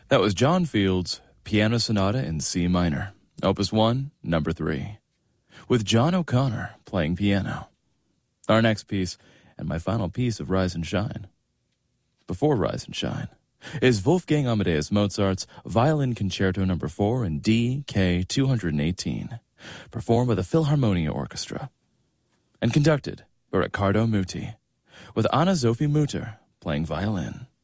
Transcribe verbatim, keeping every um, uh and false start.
That was John Field's Piano Sonata in C minor, Opus one, number three, with John O'Connor playing piano. Our next piece, and my final piece of Rise and Shine, before Rise and Shine, is Wolfgang Amadeus Mozart's Violin Concerto number four in D K two eighteen, performed by the Philharmonia Orchestra, and conducted by Riccardo Muti, with Anna Sophie Mutter playing violin.